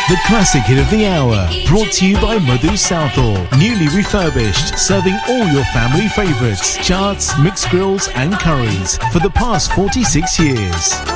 The classic hit of the hour, brought to you by Madhu Southall. Newly refurbished, serving all your family favourites, charts, mixed grills and curries for the past 46 years.